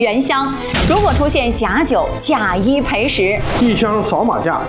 原箱，如果出现假酒、假一赔10。 一箱扫码价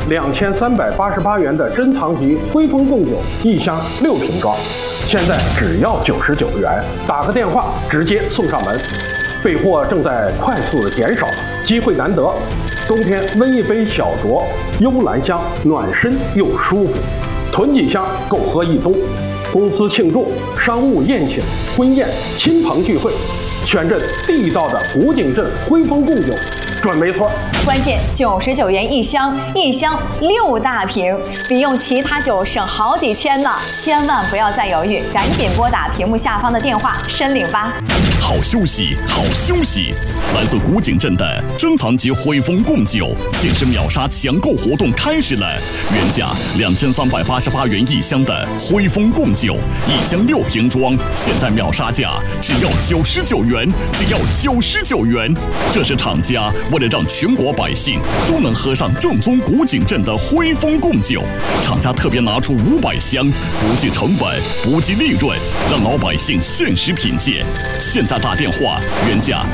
2388元的珍藏级徽丰贡酒，一箱6瓶装，现在只要99元，打个电话直接送上门。备货正在快速的减少，机会难得，冬天温一杯小酌，幽兰香，暖身又舒服，囤几箱够喝一冬。公司庆祝、商务宴请、婚宴、亲朋聚会。选这地道的古井镇徽丰贡酒，准没错。 关键99元一箱，一箱6大瓶，比用其他酒省好几千呢！千万不要再犹豫，赶紧拨打屏幕下方的电话申领吧。 好休息，好休息！来自古井镇的珍藏级徽丰贡酒限时秒杀抢购活动开始了，原价2388元一箱的徽丰贡酒，一箱6瓶装，现在秒杀价只要99元，只要99元。这是厂家为了让全国百姓都能喝上正宗古井镇的徽丰贡酒，厂家特别拿出500箱，不计成本，不计利润，让老百姓限时品鉴。现在打电话，原价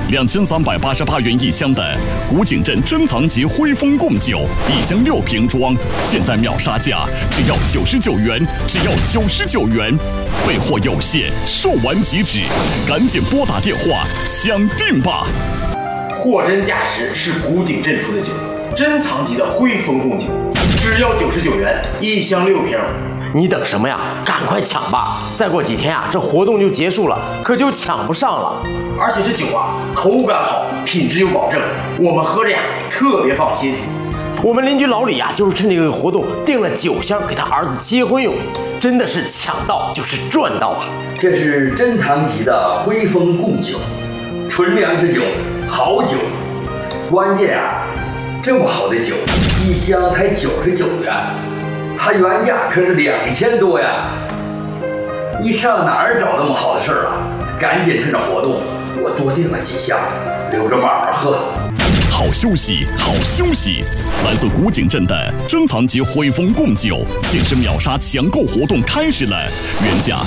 2388元一箱的古井镇珍藏级徽丰贡酒，一箱6瓶装，现在秒杀价只要99元，只要99元。备货有限，售完即止，赶紧拨打电话抢订吧！ 货真价实是古井镇出的酒，珍藏级的徽丰贡酒，只要99元，一箱6瓶。 你等什么呀？赶快抢吧！再过几天啊，这活动就结束了，可就抢不上了。 而且这酒啊，口感好，品质有保证，我们喝着呀特别放心。 我们邻居老李啊，就是趁这个活动订了9箱给他儿子结婚用，真的是抢到就是赚到啊！ 这是珍藏级的徽丰贡酒，纯粮食酒，好酒。关键啊，这么好的酒，一箱才99元。它原价可是2000多呀！你上哪儿找那么好的事儿啊？赶紧趁着活动，我多订了几箱，留着慢慢喝。 好休息，好休息！来自古井镇的珍藏级徽丰贡酒限时秒杀抢购活动开始了，原价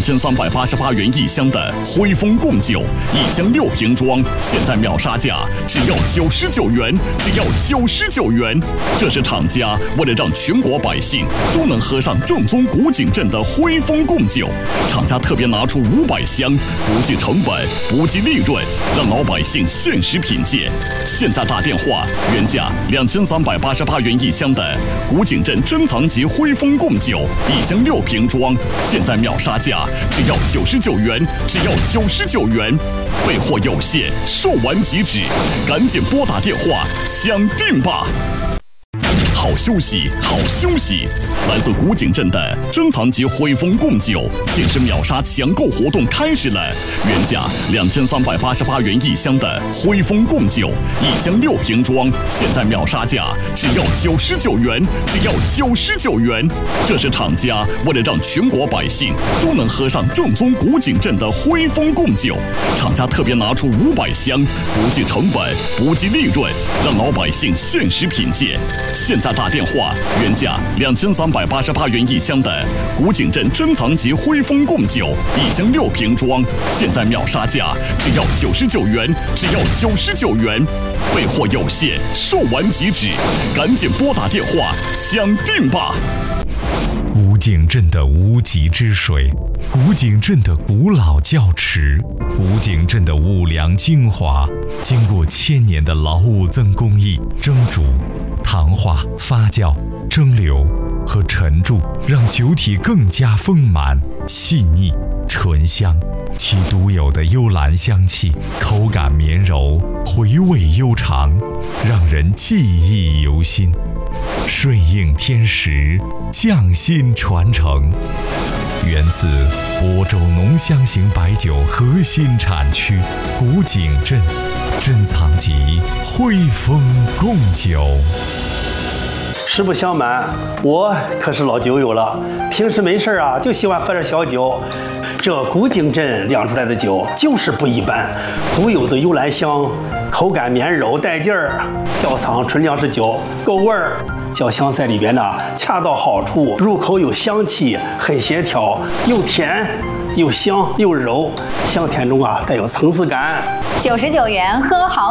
2388元一箱的徽丰贡酒，一箱6瓶装，现在秒杀价只要99元，只要99元。这是厂家为了让全国百姓都能喝上正宗古井镇的徽丰贡酒，厂家特别拿出500箱，不计成本，不计利润，让老百姓限时品鉴。现在打电话，原价2388元一箱的古井镇珍藏级徽丰贡酒，一箱6瓶装，现在秒杀价只要99元，只要99元。备货有限，售完即止，赶紧拨打电话抢订吧！好休息，好休息！来自古井镇的珍藏级徽丰贡酒限时秒杀抢购活动开始了，原价2388元一箱的徽丰贡酒，一箱6瓶装，现在秒杀价只要99元，只要99元。这是厂家为了让全国百姓都能喝上正宗古井镇的徽丰贡酒，厂家特别拿出500箱，不计成本，不计利润，让老百姓限时品鉴。现在打电话，原价2388元一箱的古井镇珍藏级徽丰贡酒，一箱6瓶装，现在秒杀价只要99元，只要99元。备货有限，售完即止，赶紧拨打电话抢订吧！ 古井镇的无极之水，古井镇的古老窖池，古井镇的五粮精华，经过1000年的老五增工艺蒸煮、糖化、发酵、蒸馏和沉铸，让酒体更加丰满、细腻、醇香。其独有的幽兰香气，口感绵柔，回味悠长，让人记忆犹新。顺应天时，匠心传承。源自亳州浓香型白酒核心产区古井镇珍藏级徽丰贡酒。 实不相瞒，我可是老酒友了，平时没事啊就喜欢喝点小酒。这古井镇酿出来的酒就是不一般，独有的幽兰香，口感绵柔带劲儿，窖藏纯粮食酒，够味儿。小香在里边呢，恰到好处，入口有香气，很协调，又甜又香又柔，香甜中啊带有层次感。 99元喝好。